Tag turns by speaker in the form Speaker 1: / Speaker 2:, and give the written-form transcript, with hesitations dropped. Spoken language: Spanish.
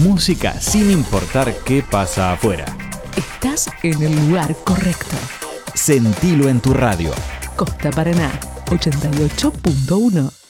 Speaker 1: Música sin importar qué pasa afuera.
Speaker 2: Estás en el lugar correcto.
Speaker 1: Sentilo en tu radio.
Speaker 2: Costa Paraná 88.1.